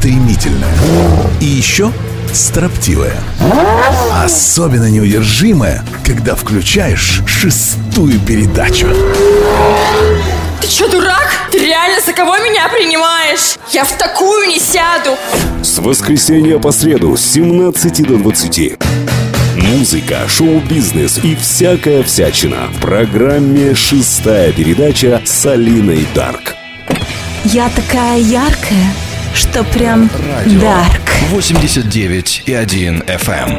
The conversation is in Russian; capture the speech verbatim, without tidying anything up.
стремительная и еще строптивая. Особенно неудержимая, когда включаешь шестую передачу. Ты что, дурак? Ты реально за кого меня принимаешь? Я в такую не сяду. С воскресенья по среду с семнадцати до двадцати. Музыка, шоу-бизнес и всякая всячина в программе «Шестая передача» с Алиной Дарк. Я такая яркая, что прям дарк. восемьдесят девять и один эф эм.